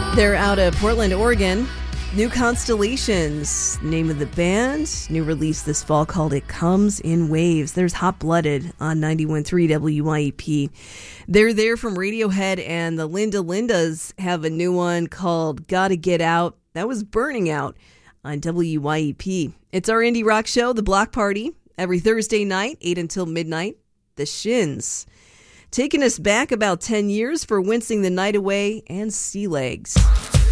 They're out of Portland, Oregon. New Constellations, name of the band. New release this fall called It Comes in Waves. There's Hot Blooded on 91.3 WYEP. They're there from Radiohead, and the Linda Lindas have a new one called Gotta Get Out. That was Burning Out on WYEP. It's our indie rock show, The Block Party, every Thursday night, 8 until midnight. The Shins, taking us back about 10 years for Wincing the Night Away and Sea Legs.